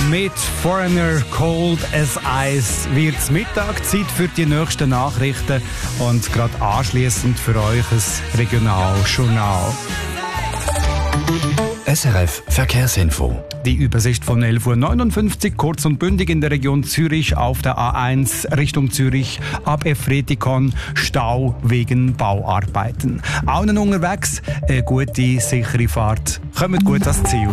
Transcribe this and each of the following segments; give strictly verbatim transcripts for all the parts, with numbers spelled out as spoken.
mit Foreigner Cold as Ice wird's Mittagszeit für die nächsten Nachrichten und gerade anschliessend für euch ein Regionaljournal. S R F Verkehrsinfo. Die Übersicht von elf Uhr neunundfünfzig, kurz und bündig in der Region Zürich auf der A eins Richtung Zürich ab Efretikon, Stau wegen Bauarbeiten. Allen unterwegs eine gute, sichere Fahrt. Kommt gut ans Ziel.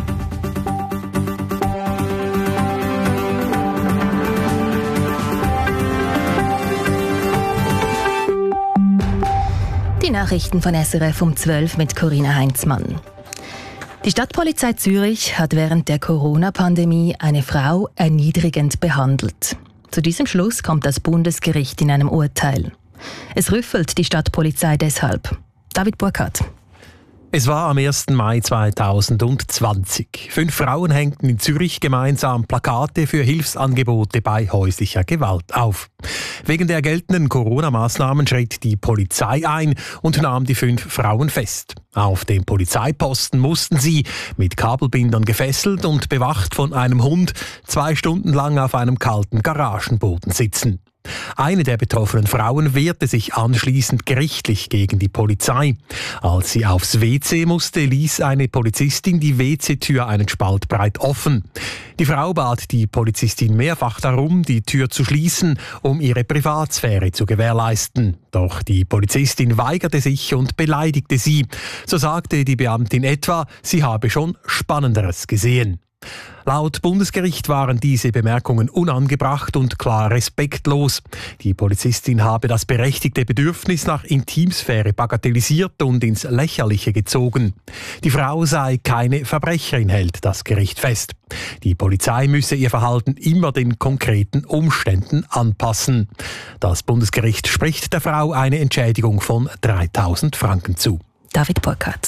Die Nachrichten von S R F um zwölf mit Corinna Heinzmann. Die Stadtpolizei Zürich hat während der Corona-Pandemie eine Frau erniedrigend behandelt. Zu diesem Schluss kommt das Bundesgericht in einem Urteil. Es rüffelt die Stadtpolizei deshalb. David Burkhardt. Es war am ersten Mai zweitausendzwanzig. Fünf Frauen hängten in Zürich gemeinsam Plakate für Hilfsangebote bei häuslicher Gewalt auf. Wegen der geltenden Corona-Maßnahmen schritt die Polizei ein und nahm die fünf Frauen fest. Auf dem Polizeiposten mussten sie, mit Kabelbindern gefesselt und bewacht von einem Hund, zwei Stunden lang auf einem kalten Garagenboden sitzen. Eine der betroffenen Frauen wehrte sich anschließend gerichtlich gegen die Polizei. Als sie aufs W C musste, ließ eine Polizistin die W C-Tür einen Spalt breit offen. Die Frau bat die Polizistin mehrfach darum, die Tür zu schließen, um ihre Privatsphäre zu gewährleisten. Doch die Polizistin weigerte sich und beleidigte sie. So sagte die Beamtin etwa, sie habe schon Spannenderes gesehen. Laut Bundesgericht waren diese Bemerkungen unangebracht und klar respektlos. Die Polizistin habe das berechtigte Bedürfnis nach Intimsphäre bagatellisiert und ins Lächerliche gezogen. Die Frau sei keine Verbrecherin, hält das Gericht fest. Die Polizei müsse ihr Verhalten immer den konkreten Umständen anpassen. Das Bundesgericht spricht der Frau eine Entschädigung von dreitausend Franken zu. David Burkhardt.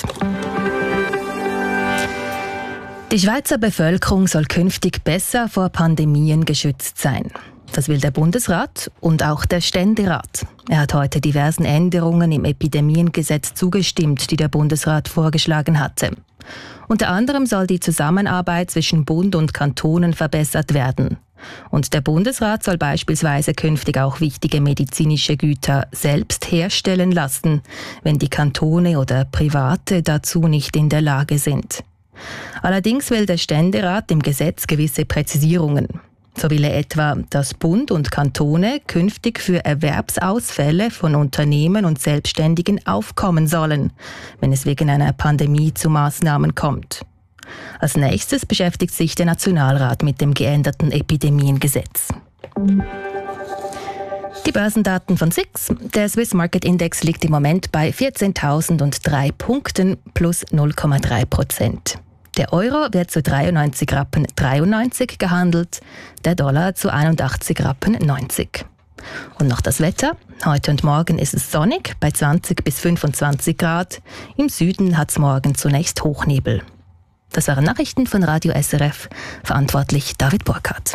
Die Schweizer Bevölkerung soll künftig besser vor Pandemien geschützt sein. Das will der Bundesrat und auch der Ständerat. Er hat heute diversen Änderungen im Epidemiengesetz zugestimmt, die der Bundesrat vorgeschlagen hatte. Unter anderem soll die Zusammenarbeit zwischen Bund und Kantonen verbessert werden. Und der Bundesrat soll beispielsweise künftig auch wichtige medizinische Güter selbst herstellen lassen, wenn die Kantone oder Private dazu nicht in der Lage sind. Allerdings will der Ständerat im Gesetz gewisse Präzisierungen. So will er etwa, dass Bund und Kantone künftig für Erwerbsausfälle von Unternehmen und Selbstständigen aufkommen sollen, wenn es wegen einer Pandemie zu Maßnahmen kommt. Als nächstes beschäftigt sich der Nationalrat mit dem geänderten Epidemiengesetz. Die Börsendaten von S I X. Der Swiss Market Index liegt im Moment bei vierzehntausenddrei Punkten plus null Komma drei Prozent. Der Euro wird zu dreiundneunzig Rappen dreiundneunzig gehandelt, der Dollar zu einundachtzig Rappen neunzig. Und noch das Wetter. Heute und morgen ist es sonnig bei zwanzig bis fünfundzwanzig Grad. Im Süden hat es morgen zunächst Hochnebel. Das waren Nachrichten von Radio S R F. Verantwortlich David Burkhardt.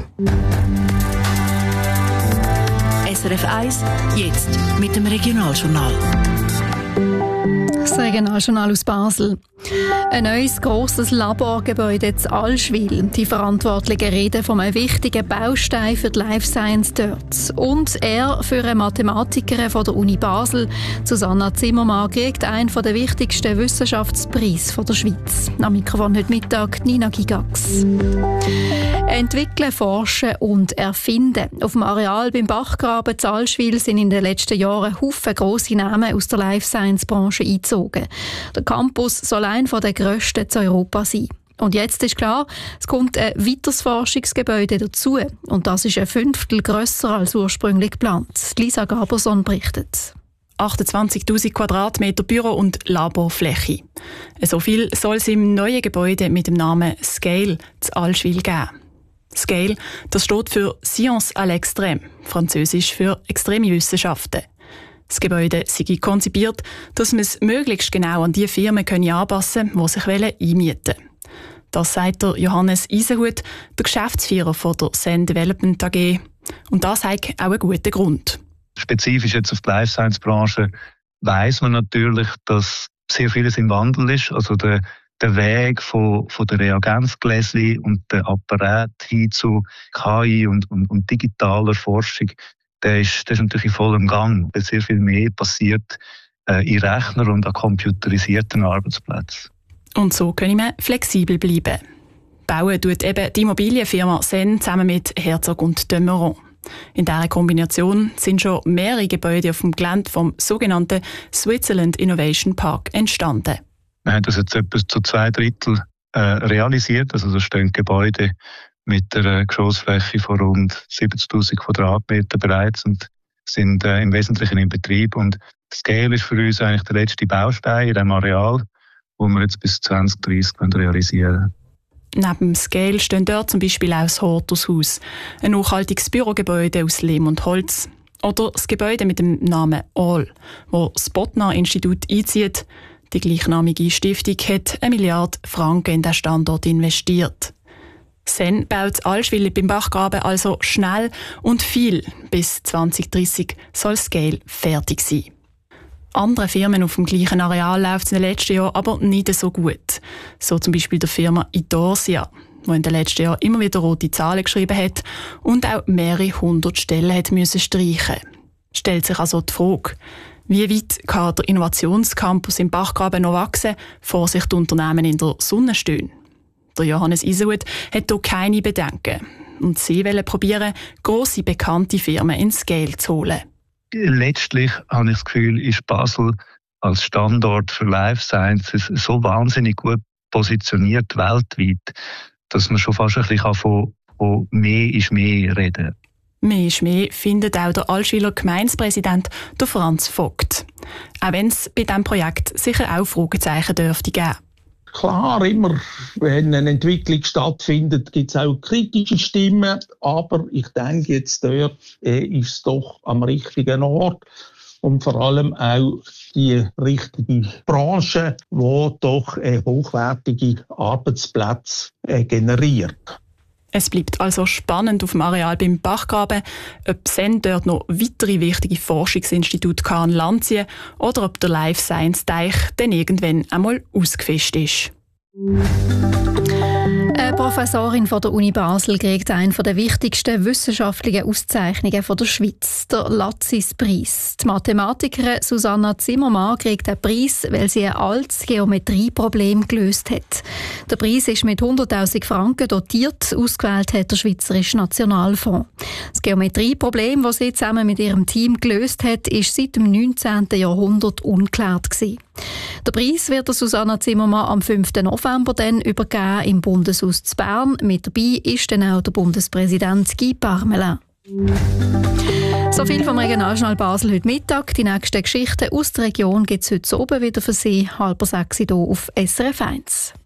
S R F eins, jetzt mit dem Regionaljournal. Das Regionaljournal aus Basel. Ein neues grosses Laborgebäude in Allschwil. Die Verantwortlichen reden von einem wichtigen Baustein für die Life Science dort. Und er für eine Mathematikerin von der Uni Basel, Susanna Zimmermann, kriegt einen der wichtigsten Wissenschaftspreise der Schweiz. Am Mikrofon heute Mittag Nina Gigax. Entwickeln, forschen und erfinden. Auf dem Areal beim Bachgraben in Allschwil sind in den letzten Jahren Haufen grosse Namen aus der Life Science Branche eingezogen. Der Campus soll ein von der grössten zu Europa sein. Und jetzt ist klar, es kommt ein weiteres Forschungsgebäude dazu. Und das ist ein Fünftel grösser als ursprünglich geplant. Lisa Gaberson berichtet. achtundzwanzigtausend Quadratmeter Büro- und Laborfläche. So viel soll es im neuen Gebäude mit dem Namen Scale zu Allschwil geben. Scale, das steht für Science à l'extrême, französisch für extreme Wissenschaften. Das Gebäude sei konzipiert, dass man es möglichst genau an die Firmen anpassen können, die sich einmieten wollen. Das sagt der Johannes Eisenhut, der Geschäftsführer von der Zen Development A G. Und das hat auch einen guten Grund. Spezifisch jetzt auf die Life Science Branche weiss man natürlich, dass sehr vieles im Wandel ist. Also der der Weg von, von der Reagenzgläschen und der Apparat hin zu K I und, und, und digitaler Forschung, der ist, der ist natürlich in vollem Gang. Weil sehr viel mehr passiert äh, in Rechner und an computerisierten Arbeitsplätzen. Und so können wir flexibel bleiben. Bauen tut eben die Immobilienfirma Sen zusammen mit Herzog und de Meuron. In dieser Kombination sind schon mehrere Gebäude auf dem Gelände vom sogenannten Switzerland Innovation Park entstanden. Wir haben das jetzt etwa zu zwei Drittel äh, realisiert. Also da stehen Gebäude mit einer Geschossfläche von rund siebzigtausend Quadratmeter bereits und sind äh, im Wesentlichen in Betrieb. Und Scale ist für uns eigentlich der letzte Baustein in diesem Areal, wo wir jetzt bis zwanzig dreißig realisieren können. Neben dem Scale stehen dort zum Beispiel auch das Hortushaus, ein nachhaltiges Bürogebäude aus Lehm und Holz. Oder das Gebäude mit dem Namen All, wo das Bottner-Institut einzieht. Die gleichnamige Stiftung hat eine Milliarde Franken in den Standort investiert. Sen baut Allschwil beim Bachgraben also schnell und viel. Bis zwanzig dreißig soll Scale fertig sein. Anderen Firmen auf dem gleichen Areal läuft es in den letzten Jahren aber nicht so gut. So zum Beispiel der Firma Idorsia, die in den letzten Jahren immer wieder rote Zahlen geschrieben hat und auch mehrere hundert Stellen hat müssen streichen. Stellt sich also die Frage, wie weit kann der Innovationscampus im Bachgraben noch wachsen, vor sich die Unternehmen in der Sonne stehen? Der Johannes Iseut hat hier keine Bedenken. Und sie wollen probieren, grosse, bekannte Firmen ins Scale zu holen. Letztlich habe ich das Gefühl, ist Basel als Standort für Life Sciences so wahnsinnig gut positioniert weltweit, dass man schon fast ein bisschen von, von mehr ist mehr reden kann. Mehr ist mehr findet auch der Allschwiler Gemeindepräsident der Franz Vogt. Auch wenn es bei diesem Projekt sicher auch Fragezeichen dürfte geben. Klar, immer, wenn eine Entwicklung stattfindet, gibt es auch kritische Stimmen. Aber ich denke, jetzt dort äh, ist es doch am richtigen Ort. Und vor allem auch die richtige Branche, die doch äh, hochwertige Arbeitsplätze äh, generiert. Es bleibt also spannend auf dem Areal beim Bachgraben, ob Sen dort noch weitere wichtige Forschungsinstitute an Land ziehen oder ob der Life Science Teich dann irgendwann einmal ausgefischt ist. Eine Professorin von der Uni Basel kriegt einen der wichtigsten wissenschaftlichen Auszeichnungen der Schweiz, der Latsis-Preis. Die Mathematikerin Susanna Zimmermann kriegt den Preis, weil sie ein altes Geometrieproblem gelöst hat. Der Preis ist mit hunderttausend Franken dotiert, ausgewählt hat der Schweizerische Nationalfonds. Das Geometrieproblem, das sie zusammen mit ihrem Team gelöst hat, ist seit dem neunzehnten Jahrhundert ungeklärt gewesen. Der Preis wird der Susanna Zimmermann am fünften November dann übergeben im Bundeshaus zu Bern. Mit dabei ist dann auch der Bundespräsident Guy Parmelin. So viel vom Regionaljournal Basel heute Mittag. Die nächsten Geschichten aus der Region gibt es heute oben wieder für Sie, halb sechs hier auf S R F eins.